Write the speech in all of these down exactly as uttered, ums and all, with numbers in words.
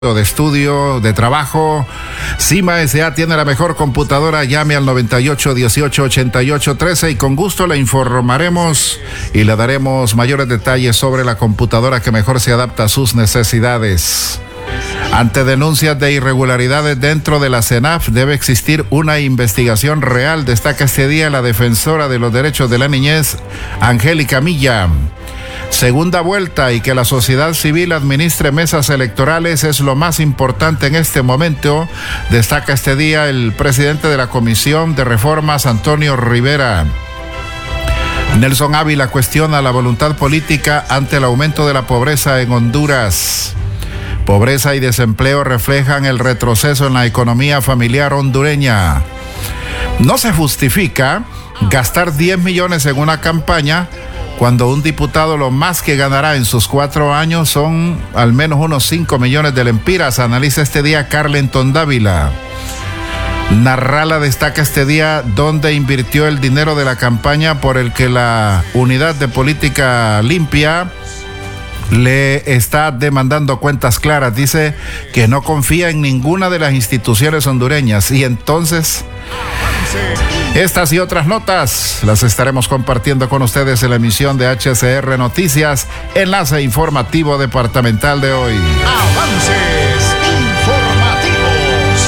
de estudio, de trabajo. Cima S A tiene la mejor computadora. Llame al noventa y ocho, dieciocho, ochenta y ocho, trece y con gusto le informaremos y le daremos mayores detalles sobre la computadora que mejor se adapta a sus necesidades. Ante denuncias de irregularidades dentro de la CENAF debe existir una investigación real, destaca este día la defensora de los derechos de la niñez, Angélica Milla. Segunda vuelta y que la sociedad civil administre mesas electorales es lo más importante en este momento, destaca este día el presidente de la Comisión de Reformas, Antonio Rivera. Nelson Ávila cuestiona la voluntad política ante el aumento de la pobreza en Honduras. Pobreza y desempleo reflejan el retroceso en la economía familiar hondureña. No se justifica gastar diez millones en una campaña cuando un diputado lo más que ganará en sus cuatro años son al menos unos cinco millones de lempiras, analiza este día Carlenton Dávila. Narrala destaca este día dónde invirtió el dinero de la campaña por el que la Unidad de Política Limpia le está demandando cuentas claras. Dice que no confía en ninguna de las instituciones hondureñas y entonces estas y otras notas las estaremos compartiendo con ustedes en la emisión de H C R Noticias, enlace informativo departamental de hoy. Avances informativos.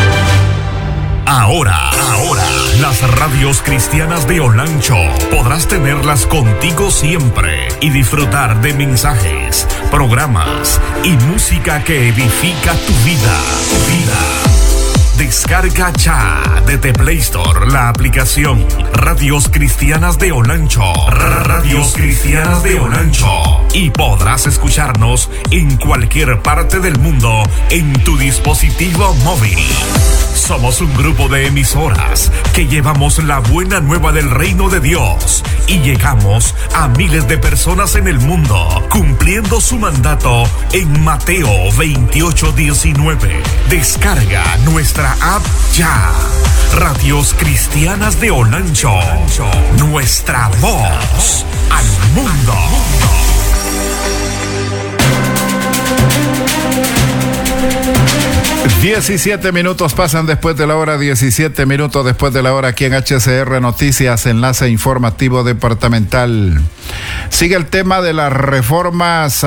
Ahora, ahora, las radios cristianas de Olancho podrás tenerlas contigo siempre y disfrutar de mensajes, programas y música que edifica tu vida, tu vida. Descarga ya desde Play Store la aplicación Radios Cristianas de Olancho. Radios Cristianas de Olancho. Y podrás escucharnos en cualquier parte del mundo en tu dispositivo móvil. Somos un grupo de emisoras que llevamos la buena nueva del reino de Dios y llegamos a miles de personas en el mundo, cumpliendo su mandato en Mateo veintiocho diecinueve. Descarga nuestra app ya. Radios Cristianas de Olancho. Nuestra voz al mundo. diecisiete minutos pasan después de la hora, diecisiete minutos después de la hora aquí en H C R Noticias, enlace informativo departamental. Sigue el tema de las reformas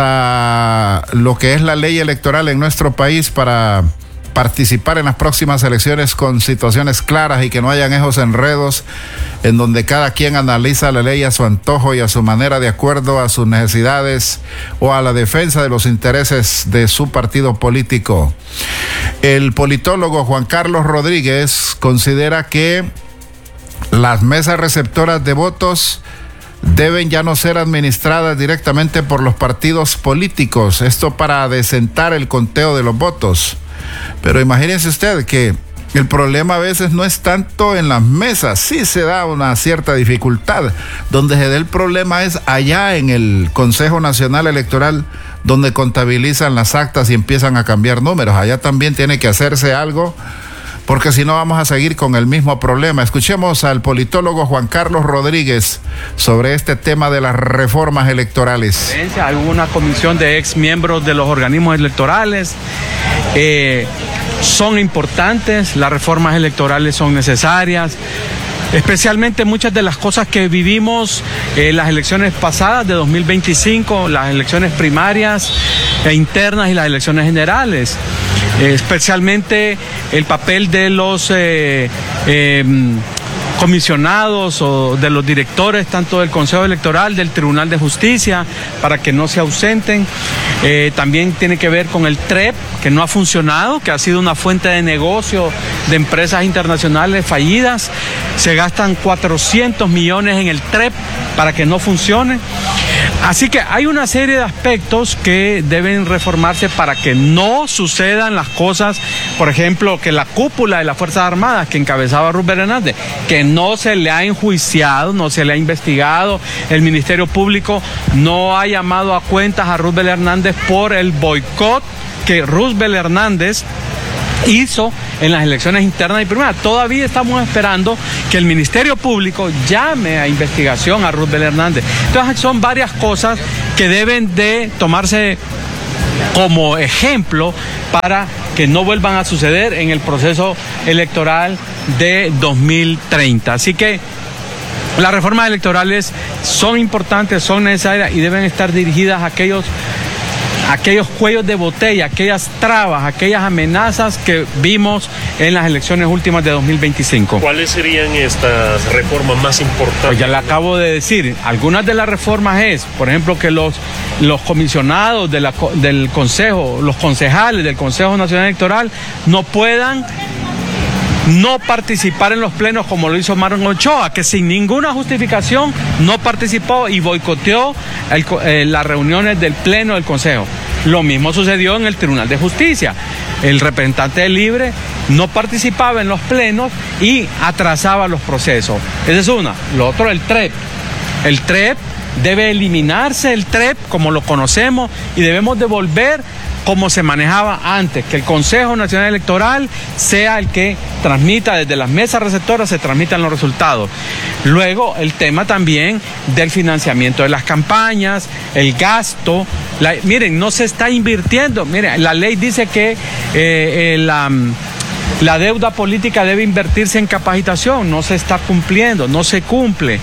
a lo que es la ley electoral en nuestro país para participar en las próximas elecciones con situaciones claras y que no hayan esos enredos en donde cada quien analiza la ley a su antojo y a su manera de acuerdo a sus necesidades o a la defensa de los intereses de su partido político. El politólogo Juan Carlos Rodríguez considera que las mesas receptoras de votos deben ya no ser administradas directamente por los partidos políticos, esto para adecentar el conteo de los votos. Pero imagínense usted que el problema a veces no es tanto en las mesas, sí se da una cierta dificultad. Donde se da el problema es allá en el Consejo Nacional Electoral, donde contabilizan las actas y empiezan a cambiar números. Allá también tiene que hacerse algo, porque si no vamos a seguir con el mismo problema. Escuchemos al politólogo Juan Carlos Rodríguez sobre este tema de las reformas electorales. Hay una comisión de ex miembros de los organismos electorales. Eh, son importantes, las reformas electorales son necesarias, especialmente muchas de las cosas que vivimos en eh, las elecciones pasadas de dos mil veinticinco, las elecciones primarias e internas y las elecciones generales, eh, especialmente el papel de los eh, eh, comisionados o de los directores tanto del Consejo Electoral, del Tribunal de Justicia, para que no se ausenten. Eh, también tiene que ver con el T R E P, que no ha funcionado, que ha sido una fuente de negocio de empresas internacionales fallidas. Se gastan cuatrocientos millones en el T R E P para que no funcione. Así que hay una serie de aspectos que deben reformarse para que no sucedan las cosas, por ejemplo, que la cúpula de las Fuerzas Armadas que encabezaba Ruth Hernández, que no se le ha enjuiciado, no se le ha investigado, el Ministerio Público no ha llamado a cuentas a Ruth Hernández por el boicot que Ruth Hernández hizo en las elecciones internas y primeras. Todavía estamos esperando que el Ministerio Público llame a investigación a Ruth Hernández. Entonces son varias cosas que deben de tomarse como ejemplo para que no vuelvan a suceder en el proceso electoral de dos mil treinta. Así que las reformas electorales son importantes, son necesarias y deben estar dirigidas a aquellos, a aquellos cuellos de botella, aquellas trabas, aquellas amenazas que vimos en las elecciones últimas de dos mil veinticinco. ¿Cuáles serían estas reformas más importantes? Pues ya le acabo de decir, algunas de las reformas es, por ejemplo, que los, los comisionados de la, del Consejo, los concejales del Consejo Nacional Electoral no puedan no participar en los plenos como lo hizo Marlon Ochoa, que sin ninguna justificación no participó y boicoteó el, eh, las reuniones del pleno del Consejo. Lo mismo sucedió en el Tribunal de Justicia. El representante del Libre no participaba en los plenos y atrasaba los procesos. Esa es una. Lo otro, el T R E P. El T R E P debe eliminarse, el T R E P como lo conocemos, y debemos devolver como se manejaba antes, que el Consejo Nacional Electoral sea el que transmita, desde las mesas receptoras se transmitan los resultados. Luego, el tema también del financiamiento de las campañas, el gasto. La, miren, no se está invirtiendo. Miren, la ley dice que eh, eh, la... La deuda política debe invertirse en capacitación, no se está cumpliendo, no se cumple.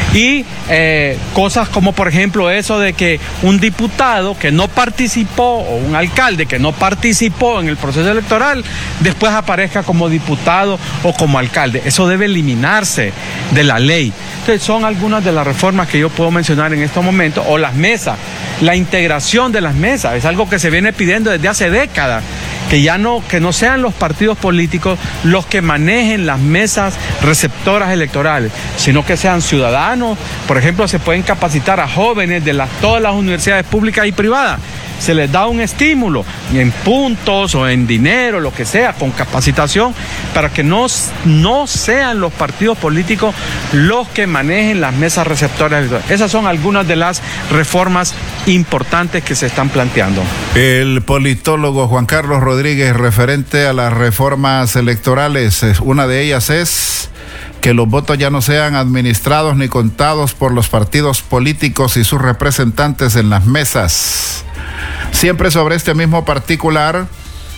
Y eh, cosas como, por ejemplo, eso de que un diputado que no participó o un alcalde que no participó en el proceso electoral después aparezca como diputado o como alcalde. Eso debe eliminarse de la ley. Entonces, son algunas de las reformas que yo puedo mencionar en estos momentos. O las mesas, la integración de las mesas, es algo que se viene pidiendo desde hace décadas. Que ya no, que no sean los partidos políticos los que manejen las mesas receptoras electorales, sino que sean ciudadanos. Por ejemplo, se pueden capacitar a jóvenes de las, todas las universidades públicas y privadas. Se les da un estímulo en puntos o en dinero, lo que sea, con capacitación, para que no, no sean los partidos políticos los que manejen las mesas receptoras electorales. Esas son algunas de las reformas importantes que se están planteando. El politólogo Juan Carlos Rodríguez, referente a las reformas electorales, una de ellas es que los votos ya no sean administrados ni contados por los partidos políticos y sus representantes en las mesas. Siempre sobre este mismo particular,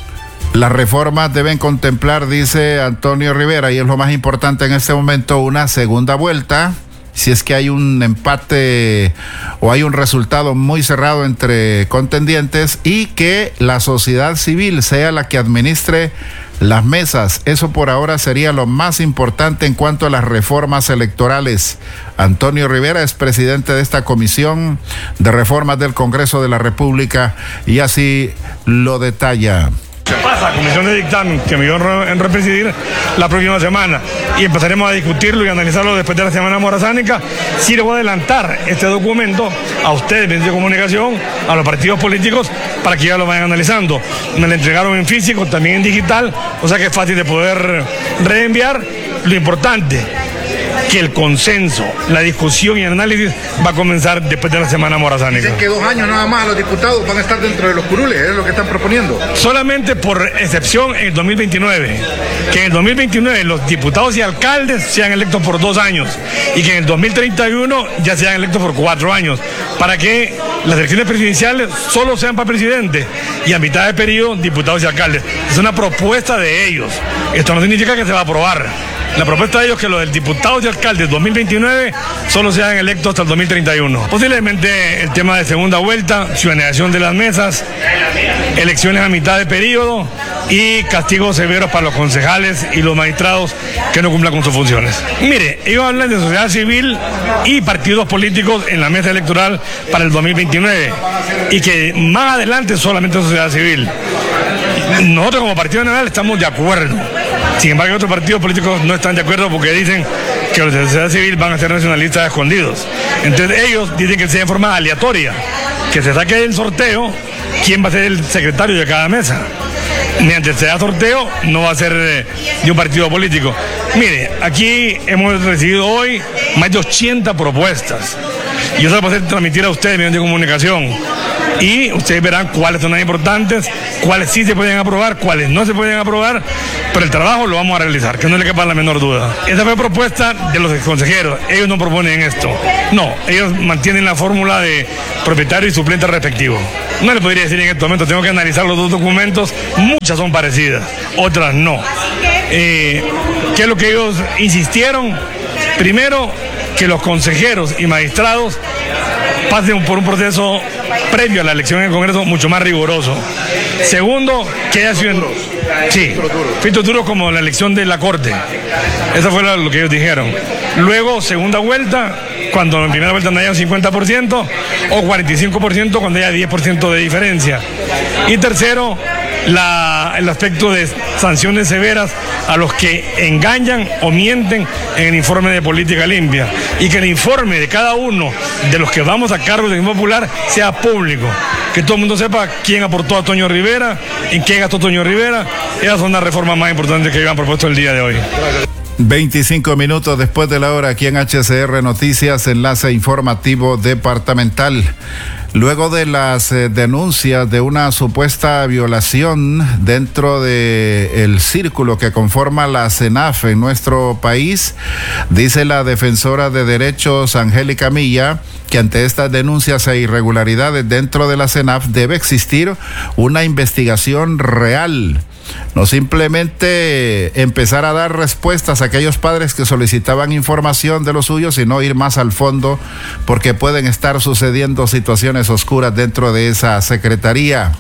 las reformas deben contemplar, dice Antonio Rivera, y es lo más importante en este momento, una segunda vuelta, si es que hay un empate o hay un resultado muy cerrado entre contendientes, y que la sociedad civil sea la que administre las mesas. Eso por ahora sería lo más importante en cuanto a las reformas electorales. Antonio Rivera es presidente de esta Comisión de Reformas del Congreso de la República y así lo detalla. Pasa, comisión de dictamen que me voy a represidir la próxima semana y empezaremos a discutirlo y analizarlo después de la semana morazánica. Sí le voy a adelantar este documento a ustedes, medios de comunicación, a los partidos políticos, para que ya lo vayan analizando. Me lo entregaron en físico, también en digital, o sea que es fácil de poder reenviar. Lo importante, que el consenso, la discusión y el análisis va a comenzar después de la semana morazánica. Dicen que dos años nada más los diputados van a estar dentro de los curules, es lo que están proponiendo. Solamente por excepción en el dos mil veintinueve, que en el dos mil veintinueve los diputados y alcaldes sean electos por dos años y que en el dos mil treinta y uno ya sean electos por cuatro años, para que las elecciones presidenciales solo sean para presidente y a mitad de periodo diputados y alcaldes. Es una propuesta de ellos. Esto no significa que se va a aprobar. La propuesta de ellos es que los del diputados y alcaldes dos mil veintinueve solo sean electos hasta el dos mil treinta y uno. Posiblemente el tema de segunda vuelta, ciudadanización de las mesas, elecciones a mitad de periodo y castigos severos para los concejales y los magistrados que no cumplan con sus funciones. Mire, ellos hablan de sociedad civil y partidos políticos en la mesa electoral para el dos mil veintinueve y que más adelante solamente sociedad civil. Nosotros como Partido Nacional estamos de acuerdo. Sin embargo, otros partidos políticos no están de acuerdo porque dicen que los de la sociedad civil van a ser nacionalistas escondidos. Entonces ellos dicen que sea en forma aleatoria, que se saque del sorteo quién va a ser el secretario de cada mesa. Mientras sea sorteo, no va a ser de un partido político. Mire, aquí hemos recibido hoy más de ochenta propuestas. Y yo se las voy a hacer transmitir a ustedes mediante comunicación. y ustedes verán cuáles son las importantes, cuáles sí se pueden aprobar, cuáles no se pueden aprobar, pero el trabajo lo vamos a realizar, que no le quepa la menor duda. Esta fue propuesta de los consejeros, ellos no proponen esto, no, ellos mantienen la fórmula de propietario y suplente respectivo. No le podría decir en este momento, tengo que analizar los dos documentos, muchas son parecidas, otras no. Eh, ¿Qué es lo que ellos insistieron? Primero, que los consejeros y magistrados pasen por un proceso previo a la elección en el Congreso mucho más riguroso. Segundo, que haya sido... Sí, filtro duro como la elección de la Corte. Eso fue lo que ellos dijeron. Luego, segunda vuelta, cuando en primera vuelta no haya un cincuenta por ciento o cuarenta y cinco por ciento cuando haya diez por ciento de diferencia. Y tercero, la, el aspecto de sanciones severas a los que engañan o mienten en el informe de política limpia, y que el informe de cada uno de los que vamos a cargo del Popular sea público, que todo el mundo sepa quién aportó a Toño Rivera, en qué gastó Toño Rivera. Esas son las reformas más importantes que han propuesto el día de hoy. veinticinco minutos después de la hora, aquí en H C R Noticias, enlace informativo departamental. Luego de las eh, denuncias de una supuesta violación dentro de el círculo que conforma la CENAF en nuestro país, dice la defensora de derechos Angélica Milla que ante estas denuncias e irregularidades dentro de la CENAF debe existir una investigación real. No simplemente empezar a dar respuestas a aquellos padres que solicitaban información de los suyos, sino ir más al fondo, porque pueden estar sucediendo situaciones oscuras dentro de esa secretaría.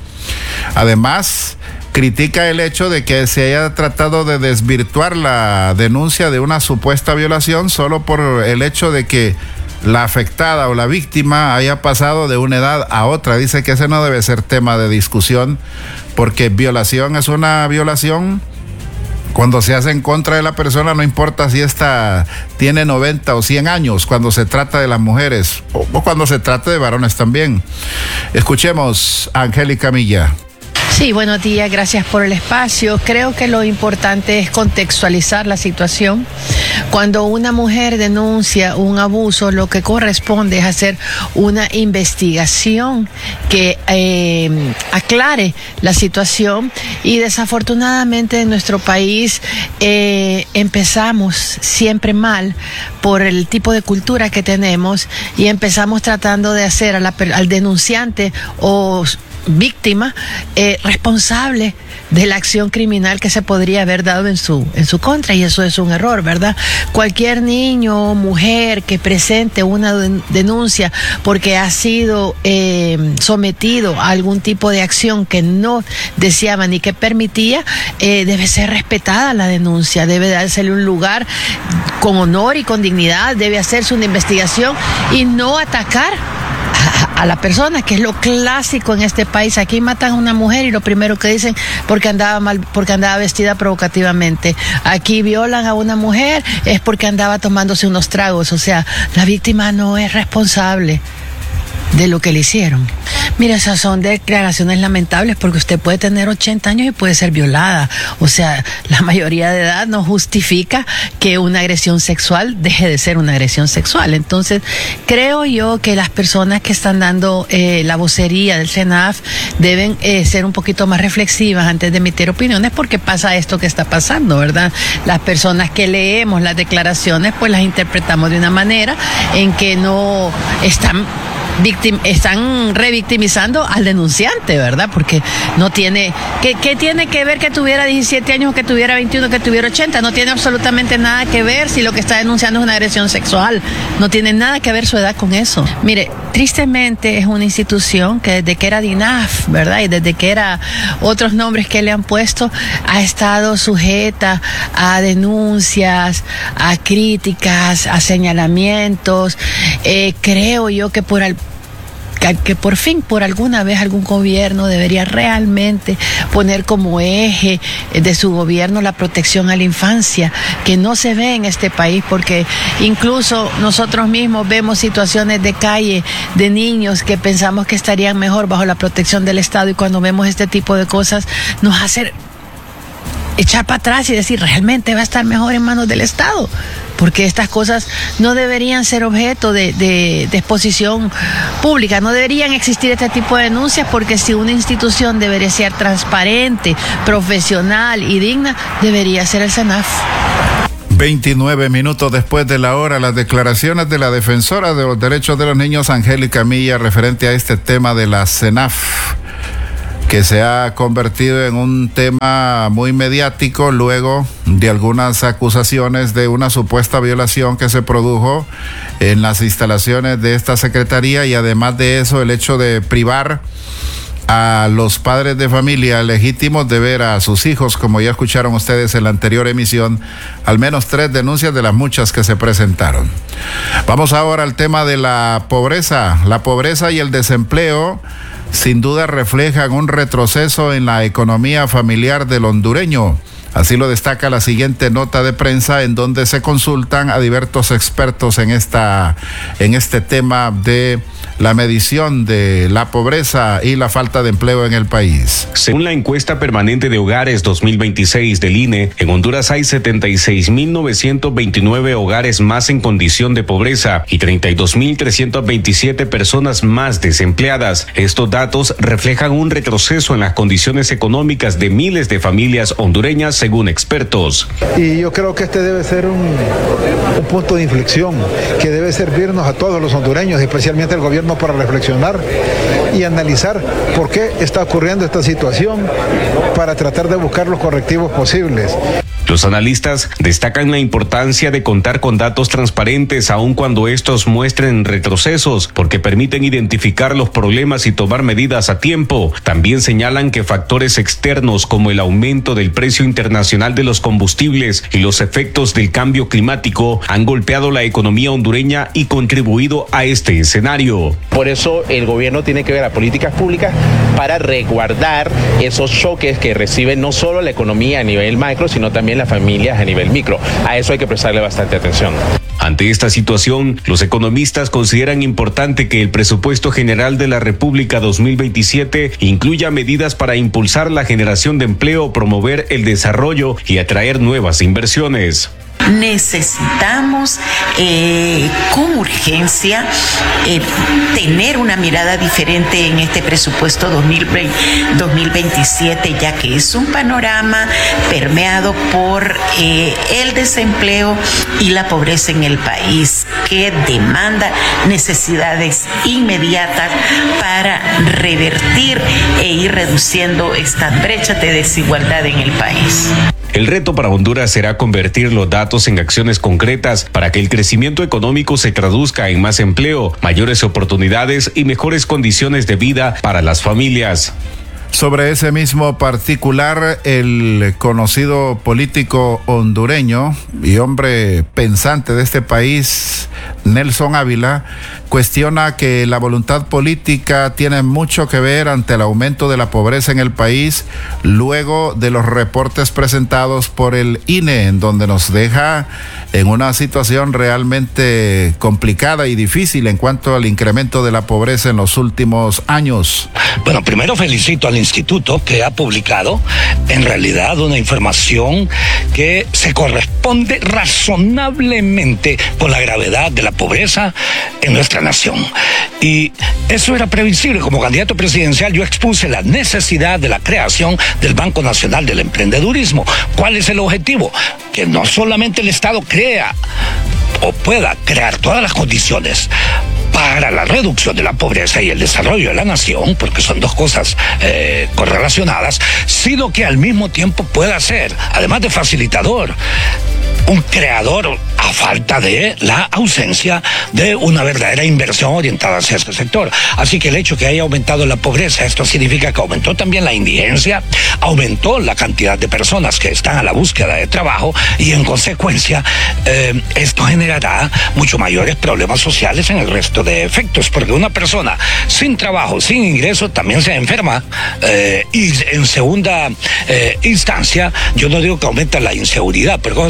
Además, critica el hecho de que se haya tratado de desvirtuar la denuncia de una supuesta violación solo por el hecho de que la afectada o la víctima haya pasado de una edad a otra. Dice que ese no debe ser tema de discusión, porque violación es una violación cuando se hace en contra de la persona, no importa si ésta tiene noventa o cien años, cuando se trata de las mujeres o, o cuando se trata de varones también. Escuchemos a Angélica Milla. Sí, buenos días, gracias por el espacio. Creo que lo importante es contextualizar la situación. Cuando una mujer denuncia un abuso, lo que corresponde es hacer una investigación que eh, aclare la situación, y desafortunadamente en nuestro país eh, empezamos siempre mal por el tipo de cultura que tenemos, y empezamos tratando de hacer a la, al denunciante o víctima eh, responsable de la acción criminal que se podría haber dado en su en su contra, y eso es un error, ¿verdad? Cualquier niño o mujer que presente una denuncia porque ha sido eh, sometido a algún tipo de acción que no deseaba ni que permitía, eh, debe ser respetada la denuncia, debe dársele un lugar con honor y con dignidad, debe hacerse una investigación y no atacar a la persona, que es lo clásico en este país. Aquí matan a una mujer y lo primero que dicen, porque andaba mal, porque andaba vestida provocativamente. Aquí violan a una mujer es porque andaba tomándose unos tragos. O sea, la víctima no es responsable de lo que le hicieron. Mira, esas son declaraciones lamentables, porque usted puede tener ochenta años y puede ser violada. O sea, la mayoría de edad no justifica que una agresión sexual deje de ser una agresión sexual. Entonces, creo yo que las personas que están dando eh, la vocería del CENAF deben eh, ser un poquito más reflexivas antes de emitir opiniones, porque pasa esto que está pasando, ¿verdad? Las personas que leemos las declaraciones, pues las interpretamos de una manera en que no están Victim, están revictimizando al denunciante, ¿verdad? Porque no tiene, ¿qué, qué tiene que ver que tuviera diecisiete años o que tuviera veintiuno, que tuviera ochenta? No tiene absolutamente nada que ver si lo que está denunciando es una agresión sexual. No tiene nada que ver su edad con eso. Mire, tristemente es una institución que desde que era DINAF, ¿verdad? Y desde que era otros nombres que le han puesto, ha estado sujeta a denuncias, a críticas, a señalamientos. Eh, creo yo que por al que por fin, por alguna vez, algún gobierno debería realmente poner como eje de su gobierno la protección a la infancia, que no se ve en este país, porque incluso nosotros mismos vemos situaciones de calle de niños que pensamos que estarían mejor bajo la protección del Estado, y cuando vemos este tipo de cosas nos hace echar para atrás y decir, realmente va a estar mejor en manos del Estado, porque estas cosas no deberían ser objeto de, de, de exposición pública, no deberían existir este tipo de denuncias, porque si una institución debería ser transparente, profesional y digna, debería ser el SENAF. veintinueve minutos después de la hora, las declaraciones de la defensora de los derechos de los niños, Angélica Milla, referente a este tema de la SENAF, que se ha convertido en un tema muy mediático luego de algunas acusaciones de una supuesta violación que se produjo en las instalaciones de esta secretaría, y además de eso el hecho de privar a los padres de familia legítimos de ver a sus hijos, como ya escucharon ustedes en la anterior emisión, al menos tres denuncias de las muchas que se presentaron. Vamos ahora al tema de la pobreza. La pobreza y el desempleo sin duda reflejan un retroceso en la economía familiar del hondureño. Así lo destaca la siguiente nota de prensa, en donde se consultan a diversos expertos en esta, en este tema de la medición de la pobreza y la falta de empleo en el país. Según la encuesta permanente de hogares dos mil veintiséis del I N E, en Honduras hay setenta y seis mil novecientos veintinueve hogares más en condición de pobreza y treinta y dos mil trescientas veintisiete personas más desempleadas. Estos datos reflejan un retroceso en las condiciones económicas de miles de familias hondureñas, según expertos. Y yo creo que este debe ser un, un punto de inflexión que debe servirnos a todos los hondureños, especialmente al gobierno, para reflexionar y analizar por qué está ocurriendo esta situación, para tratar de buscar los correctivos posibles. Los analistas destacan la importancia de contar con datos transparentes, aun cuando estos muestren retrocesos, porque permiten identificar los problemas y tomar medidas a tiempo. También señalan que factores externos como el aumento del precio internacional de los combustibles y los efectos del cambio climático han golpeado la economía hondureña y contribuido a este escenario. Por eso el gobierno tiene que ver a políticas públicas para resguardar esos choques que recibe no solo la economía a nivel macro, sino también las familias a nivel micro. A eso hay que prestarle bastante atención. Ante esta situación, los economistas consideran importante que el presupuesto general de la República dos mil veintisiete incluya medidas para impulsar la generación de empleo, promover el desarrollo y atraer nuevas inversiones. Necesitamos eh, con urgencia eh, tener una mirada diferente en este presupuesto dos mil veintisiete, ya que es un panorama permeado por eh, el desempleo y la pobreza en el país, que demanda necesidades inmediatas para revertir e ir reduciendo estas brechas de desigualdad en el país. El reto para Honduras será convertir los datos en acciones concretas para que el crecimiento económico se traduzca en más empleo, mayores oportunidades y mejores condiciones de vida para las familias. Sobre ese mismo particular, el conocido político hondureño y hombre pensante de este país, Nelson Ávila, cuestiona que la voluntad política tiene mucho que ver ante el aumento de la pobreza en el país, luego de los reportes presentados por el I N E, en donde nos deja en una situación realmente complicada y difícil en cuanto al incremento de la pobreza en los últimos años. Bueno, primero felicito al instituto que ha publicado en realidad una información que se corresponde razonablemente con la gravedad de la pobreza en nuestra nación. Y eso era previsible. Como candidato presidencial yo expuse la necesidad de la creación del Banco Nacional del Emprendedurismo. ¿Cuál es el objetivo? Que no solamente el Estado crea o pueda crear todas las condiciones para la reducción de la pobreza y el desarrollo de la nación, porque son dos cosas eh, correlacionadas, sino que al mismo tiempo pueda ser, además de facilitador, un creador a falta de la ausencia de una verdadera inversión orientada hacia ese sector. Así que el hecho que haya aumentado la pobreza, esto significa que aumentó también la indigencia, aumentó la cantidad de personas que están a la búsqueda de trabajo y en consecuencia eh, esto generará mucho mayores problemas sociales en el resto de efectos, porque una persona sin trabajo, sin ingreso, también se enferma eh, y en segunda eh, instancia, yo no digo que aumenta la inseguridad, pero eso significaría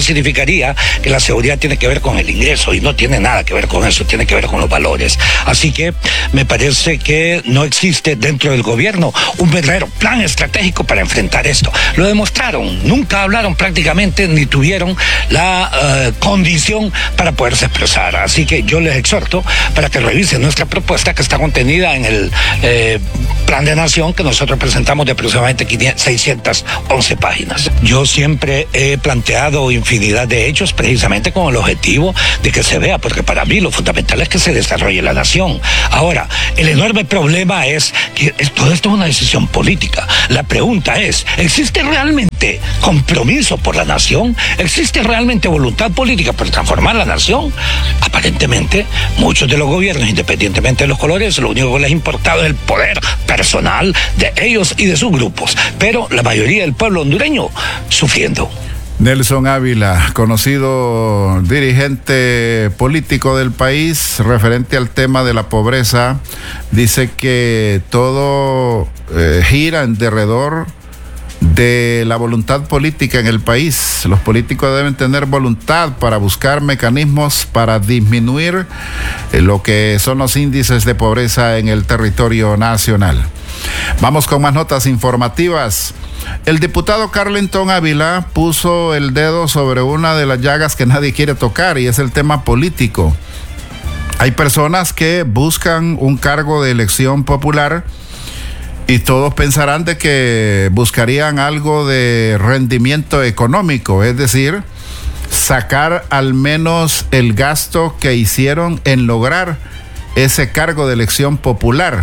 pensaría que la seguridad tiene que ver con el ingreso y no tiene nada que ver con eso, tiene que ver con los valores. Así que me parece que no existe dentro del gobierno un verdadero plan estratégico para enfrentar esto. Lo demostraron, nunca hablaron prácticamente ni tuvieron la uh, condición para poderse expresar. Así que yo les exhorto para que revisen nuestra propuesta que está contenida en el eh, Plan de Nación que nosotros presentamos de aproximadamente seiscientas once páginas. Yo siempre he planteado infinidad de hechos precisamente con el objetivo de que se vea, porque para mí lo fundamental es que se desarrolle la nación. Ahora, el enorme problema es que todo esto es una decisión política. La pregunta es, ¿existe realmente compromiso por la nación? ¿Existe realmente voluntad política por transformar la nación? Aparentemente, muchos de los gobiernos, independientemente de los colores, lo único que les ha importado es el poder personal de ellos y de sus grupos, pero la mayoría del pueblo hondureño sufriendo. Nelson Ávila, conocido dirigente político del país, referente al tema de la pobreza, dice que todo eh, gira en derredor de la voluntad política en el país. Los políticos deben tener voluntad para buscar mecanismos para disminuir eh, lo que son los índices de pobreza en el territorio nacional. Vamos con más notas informativas. El diputado Carlenton Ávila puso el dedo sobre una de las llagas que nadie quiere tocar, y es el tema político. Hay personas que buscan un cargo de elección popular y todos pensarán de que buscarían algo de rendimiento económico, es decir, sacar al menos el gasto que hicieron en lograr ese cargo de elección popular.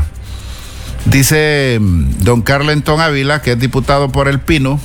Dice don Carlenton Ávila, que es diputado por El Pino,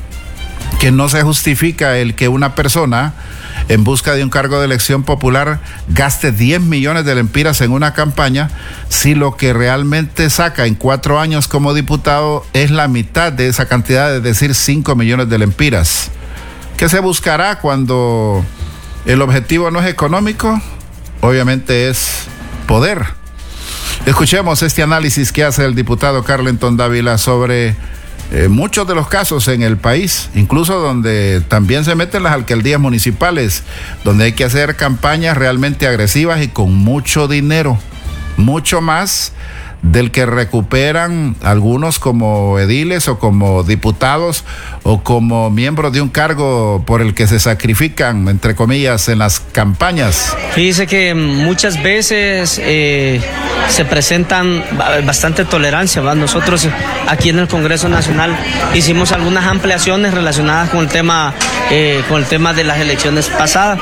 que no se justifica el que una persona en busca de un cargo de elección popular gaste diez millones de lempiras en una campaña si lo que realmente saca en cuatro años como diputado es la mitad de esa cantidad, es decir, cinco millones de lempiras. ¿Qué se buscará cuando el objetivo no es económico? Obviamente es poder. Escuchemos este análisis que hace el diputado Carlenton Ávila sobre eh, muchos de los casos en el país, incluso donde también se meten las alcaldías municipales, donde hay que hacer campañas realmente agresivas y con mucho dinero, mucho más del que recuperan algunos como ediles o como diputados o como miembros de un cargo por el que se sacrifican, entre comillas, en las campañas. Fíjese que muchas veces eh, se presentan bastante tolerancia, ¿verdad? Nosotros aquí en el Congreso Nacional hicimos algunas ampliaciones relacionadas con el tema, eh, con el tema de las elecciones pasadas,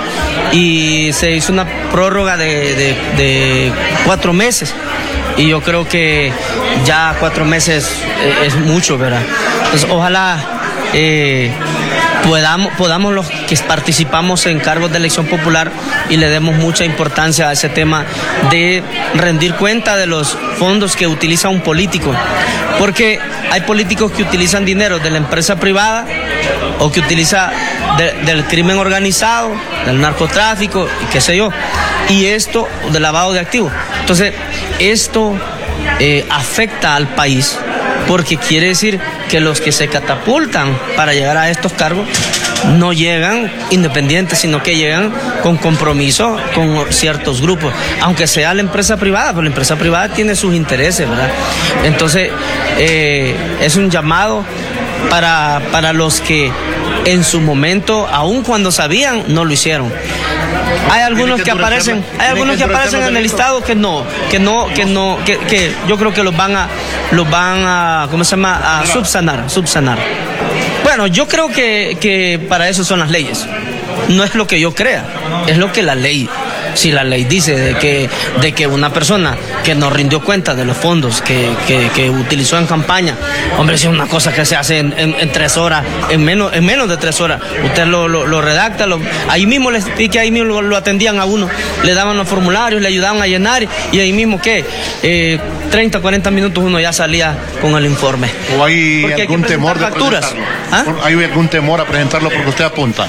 y se hizo una prórroga de, de, de cuatro meses. Y yo creo que ya cuatro meses es mucho, ¿verdad? Entonces, ojalá eh, podamos, podamos los que participamos en cargos de elección popular y le demos mucha importancia a ese tema de rendir cuenta de los fondos que utiliza un político. Porque hay políticos que utilizan dinero de la empresa privada o que utiliza de, del crimen organizado, del narcotráfico, y qué sé yo, y esto de lavado de activos. Entonces, esto eh, afecta al país, porque quiere decir que los que se catapultan para llegar a estos cargos no llegan independientes, sino que llegan con compromiso con ciertos grupos, aunque sea la empresa privada, pero la empresa privada tiene sus intereses, ¿verdad? Entonces, eh, es un llamado para, para los que en su momento, aun cuando sabían, no lo hicieron. Hay algunos que aparecen, hay algunos que aparecen en el listado que no, que no, que no, que, que yo creo que los van a, los van a, ¿cómo se llama? A subsanar, subsanar. Bueno, yo creo que, que para eso son las leyes. No es lo que yo crea, es lo que la ley. Si la ley dice de que, de que una persona que no rindió cuenta de los fondos que, que, que utilizó en campaña, hombre, si es una cosa que se hace en, en, en tres horas, en menos, en menos de tres horas, usted lo, lo, lo redacta, lo, ahí mismo les y que ahí mismo lo, lo atendían a uno, le daban los formularios, le ayudaban a llenar, y ahí mismo que eh, treinta, cuarenta minutos uno ya salía con el informe. ¿O hay porque algún hay temor de facturas? ¿Ah? ¿Hay algún temor a presentarlo porque usted apunta?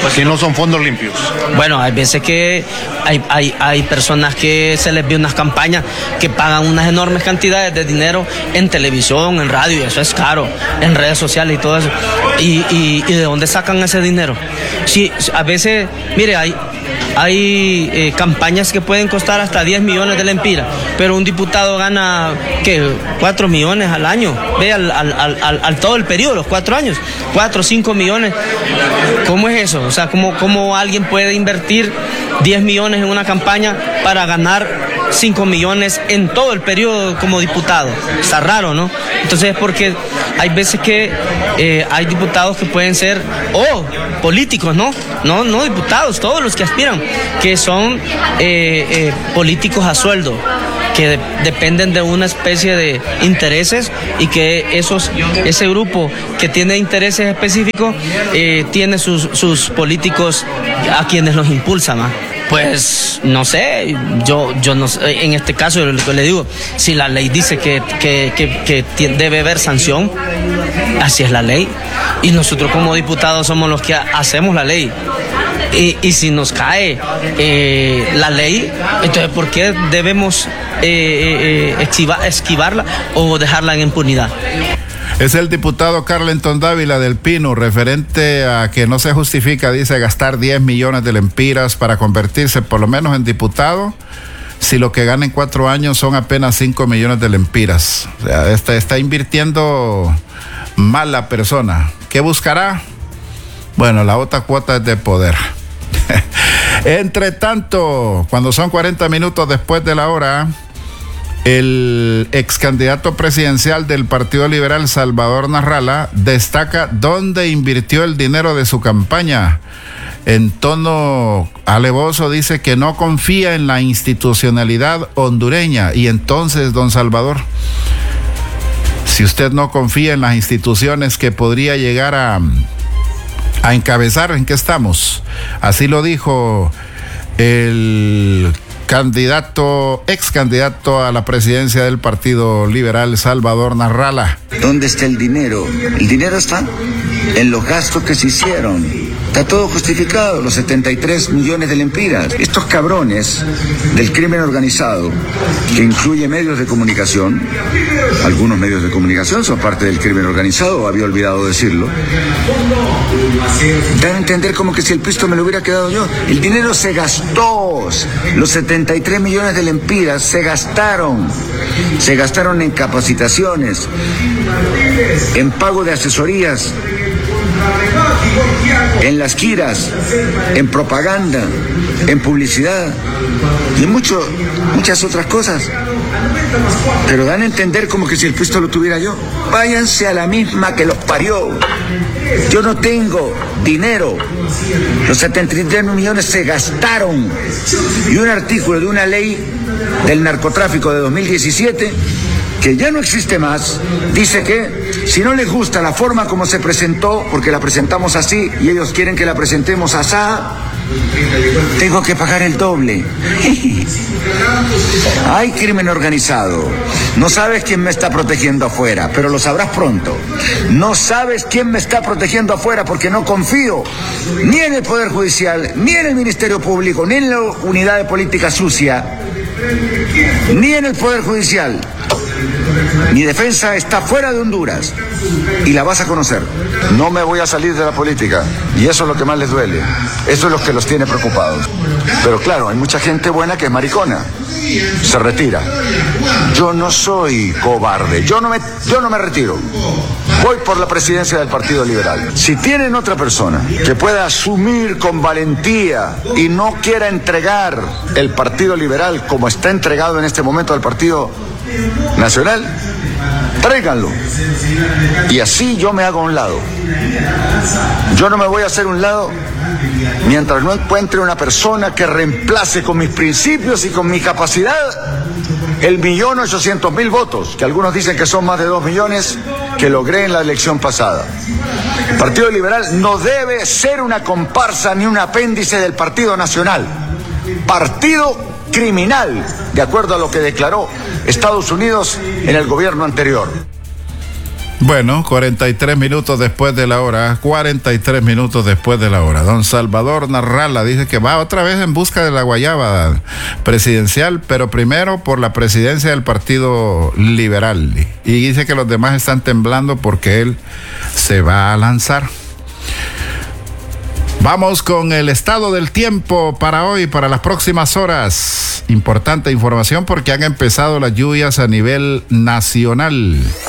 Pues, que no son fondos limpios. Bueno, hay veces que hay, hay, hay personas que se les ve unas campañas que pagan unas enormes cantidades de dinero en televisión, en radio, y eso es caro, en redes sociales y todo eso. ¿Y, y, y de dónde sacan ese dinero? Sí, a veces, mire, hay... Hay eh, campañas que pueden costar hasta diez millones de lempiras, pero un diputado gana, ¿qué? cuatro millones al año. Ve al, al, al, al todo el periodo, los cuatro años, cuatro o cinco millones. ¿Cómo es eso? O sea, ¿cómo, cómo alguien puede invertir diez millones en una campaña para ganar cinco millones en todo el periodo como diputado? Está raro, ¿no? Entonces es porque hay veces que eh, hay diputados que pueden ser, o oh, políticos, ¿no? No, no diputados, todos los que aspiran, que son eh, eh, políticos a sueldo, que de, dependen de una especie de intereses y que esos, ese grupo que tiene intereses específicos eh, tiene sus, sus políticos a quienes los impulsan, ¿no? Pues no sé, yo, yo no sé, en este caso lo que le digo, si la ley dice que, que, que, que debe haber sanción, así es la ley, y nosotros como diputados somos los que hacemos la ley. Y, y si nos cae eh, la ley, entonces ¿por qué debemos eh, eh, esquiva, esquivarla o dejarla en impunidad? Es el diputado Carlenton Dávila del Pino, referente a que no se justifica, dice, gastar diez millones de lempiras para convertirse por lo menos en diputado, si lo que gana en cuatro años son apenas cinco millones de lempiras. O sea, está, está invirtiendo mal la persona. ¿Qué buscará? Bueno, la otra cuota es de poder. Entre tanto, cuando son cuarenta minutos después de la hora, el ex candidato presidencial del Partido Liberal, Salvador Narrala, destaca dónde invirtió el dinero de su campaña. En tono alevoso dice que no confía en la institucionalidad hondureña. Y entonces, don Salvador, si usted no confía en las instituciones que podría llegar a, a encabezar, ¿en qué estamos? Así lo dijo el candidato, ex candidato a la presidencia del Partido Liberal, Salvador Narrala. ¿Dónde está el dinero? El dinero está en los gastos que se hicieron. Está todo justificado, los setenta y tres millones de lempiras. Estos cabrones del crimen organizado, que incluye medios de comunicación, algunos medios de comunicación son parte del crimen organizado, había olvidado decirlo, dan a entender como que si el pisto me lo hubiera quedado yo. El dinero se gastó, los setenta y tres millones de lempiras se gastaron, se gastaron en capacitaciones, en pago de asesorías, en las giras, en propaganda, en publicidad y en mucho, muchas otras cosas. Pero dan a entender como que si el puesto lo tuviera yo. Váyanse a la misma que los parió. Yo no tengo dinero. Los setenta y tres millones se gastaron. Y un artículo de una ley del narcotráfico de dos mil diecisiete, que ya no existe más, dice que si no les gusta la forma como se presentó, porque la presentamos así y ellos quieren que la presentemos asá, tengo que pagar el doble. Hay crimen organizado. No sabes quién me está protegiendo afuera, pero lo sabrás pronto. No sabes quién me está protegiendo afuera porque no confío ni en el Poder Judicial, ni en el Ministerio Público, ni en la Unidad de Política Sucia, ni en el Poder Judicial. Mi defensa está fuera de Honduras y la vas a conocer. No me voy a salir de la política y eso es lo que más les duele. Eso es lo que los tiene preocupados. Pero claro, hay mucha gente buena que es maricona. Se retira. Yo no soy cobarde. Yo no me, yo no me retiro. Voy por la presidencia del Partido Liberal. Si tienen otra persona que pueda asumir con valentía y no quiera entregar el Partido Liberal como está entregado en este momento al Partido Nacional, tráiganlo. Y así yo me hago a un lado. Yo no me voy a hacer un lado mientras no encuentre una persona que reemplace con mis principios y con mi capacidad el millón ochocientos mil votos, que algunos dicen que son más de dos millones, que logré en la elección pasada. El Partido Liberal no debe ser una comparsa ni un apéndice del Partido Nacional. Partido criminal, de acuerdo a lo que declaró Estados Unidos en el gobierno anterior. Bueno, cuarenta y tres minutos después de la hora, cuarenta y tres minutos después de la hora. Don Salvador Narrala dice que va otra vez en busca de la guayaba presidencial, pero primero por la presidencia del Partido Liberal. Y dice que los demás están temblando porque él se va a lanzar. Vamos con el estado del tiempo para hoy, para las próximas horas. Importante información porque han empezado las lluvias a nivel nacional.